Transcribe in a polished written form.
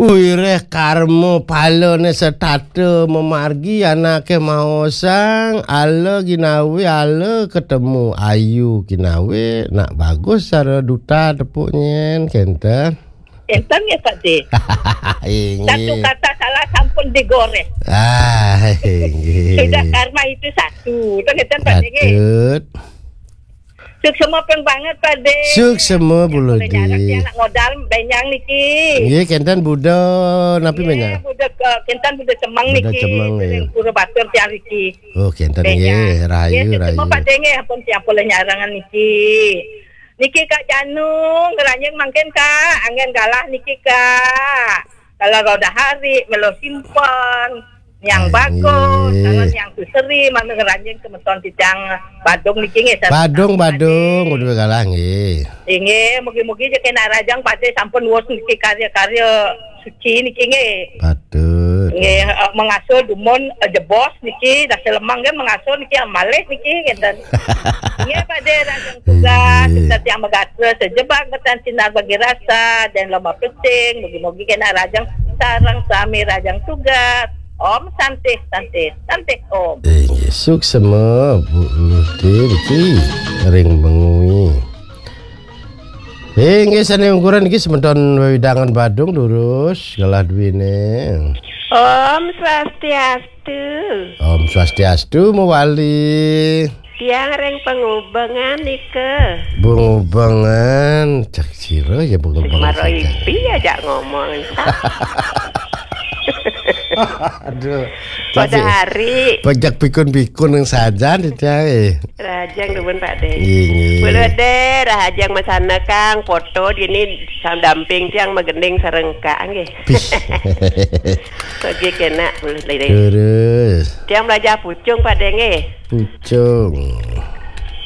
Uireh karmo palone setate memargi anake maosang ale ginawe ale ketemu ayu ginawe nak bagus cara duta tepuknya kenten. Kenten ya Pak D. Satu kata salah sampun digoreng. Sudah karma itu satu. Itu kenten Pak D. Suk semua peng banget Pak D. Suk semua bulu di. Anak modal benyang niki. Iya kenten budo napi benyang. Budak kenten budak cemang niki. Budak cemang ya. Pura batur tiang niki. Oh kenten ye rayu rayu. Semua Pak D nge pun siap boleh nyarangan niki. Niki Kak Janung ngeranyeng mangken Kak angin galah niki Kak. Kalau roda hari melo simpan. Yang bagus, kalau yang suseri mana ngeranjing kemeton tijang Badung niki nge. Badung udah galah nge. Inge mugi-mugi je kena rajang pade sampun wos niki karya-karya suci niki nge. Patut. Nge mengasuh dumon jebos niki dah selemang kan mengasuh niki amaleh niki ngeten. Nge pade rajang tugas kita yang megatre sejebak ketan sinar bagi rasa dan lomba penting mugi-mugi kena rajang sarang sami rajang tugas. Om santai Om. Suk semua Bu Luti ring bengui. Nggih sane ukuran iki sementon wewidangan Badung lurus galah duwine. Om Swastiastu. Om Swastiastu mewali. Tiang ring pengubengan nike. Pengubengan cak sira ya pengubengan. Maroi pi aja ngomong. Aduh. Pada hari pajak pikun-pikun yang saja dicai. Rajang demen Pak De. Ini. Boleh deh rajang masana Kang foto dini damping tiang megending sarengka nggih. Oke kena boleh. Terus. Tiang belajar pucung Pak De nggih. Pucung.